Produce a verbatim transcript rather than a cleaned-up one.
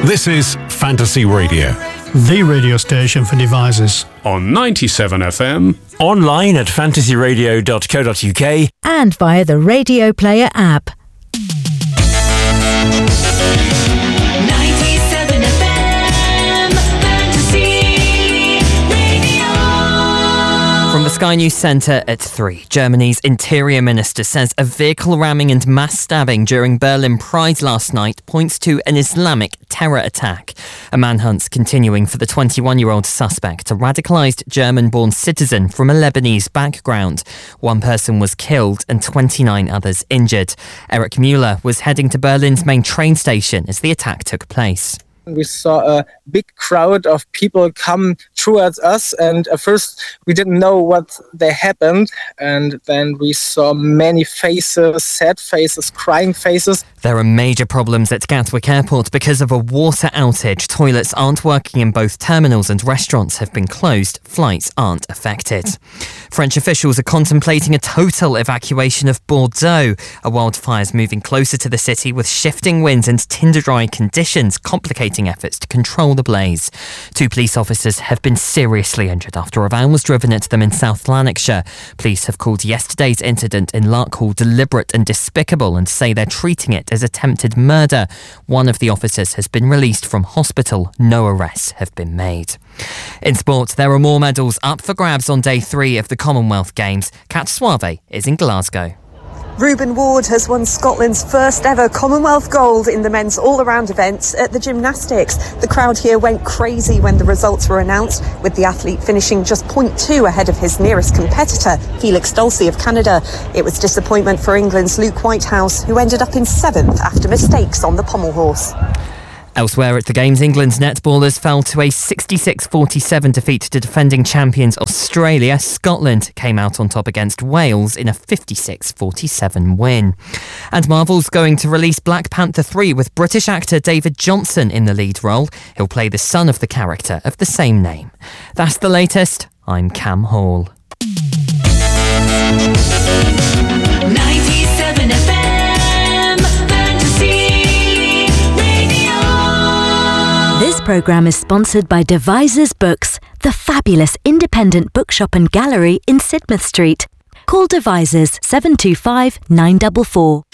This is Fantasy Radio, the radio station for devices. On ninety-seven F M, online at fantasy radio dot co dot U K, and via the Radio Player app. ninety-seven F M, Fantasy Radio. From the Sky News Centre at three, Germany's Interior Minister says a vehicle ramming and mass stabbing during Berlin Pride last night points to an Islamic terror attack. A manhunt's continuing for the twenty-one-year-old suspect, a radicalised German-born citizen from a Lebanese background. One person was killed and twenty-nine others injured. Eric Mueller was heading to Berlin's main train station as the attack took place. We saw a big crowd of people come towards us, and at first we didn't know what they happened, and then we saw many faces, sad faces, crying faces. There are major problems at Gatwick Airport because of a water outage. Toilets aren't working in both terminals and restaurants have been closed. Flights aren't affected. French officials are contemplating a total evacuation of Bordeaux. A wildfire's moving closer to the city with shifting winds and tinder-dry conditions complicating efforts to control the blaze. Two police officers have been seriously injured after a van was driven at them in South Lanarkshire. Police have called yesterday's incident in Larkhall deliberate and despicable and say they're treating it as attempted murder. One of the officers has been released from hospital. No arrests have been made. In sport, there are more medals up for grabs on day three of the Commonwealth Games. Kat Suave is in Glasgow. Reuben Ward has won Scotland's first ever Commonwealth gold in the men's all-around events at the gymnastics. The crowd here went crazy when the results were announced, with the athlete finishing just point two ahead of his nearest competitor, Felix Dulcie of Canada. It was disappointment for England's Luke Whitehouse, who ended up in seventh after mistakes on the pommel horse. Elsewhere at the Games, England's netballers fell to a sixty-six forty-seven defeat to defending champions Australia. Scotland came out on top against Wales in a fifty-six forty-seven win. And Marvel's going to release Black Panther three with British actor David Johnson in the lead role. He'll play the son of the character of the same name. That's the latest. I'm Cam Hall. ninety-seven F M. This programme is sponsored by Devisers Books, the fabulous independent bookshop and gallery in Sidmouth Street. Call Devisers seven two five nine four four.